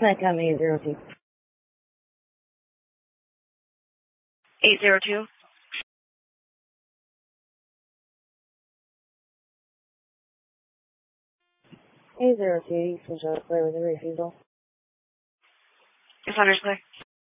Nikon 802. 802. 802, you can show it clear with the refusal. Defender's clear.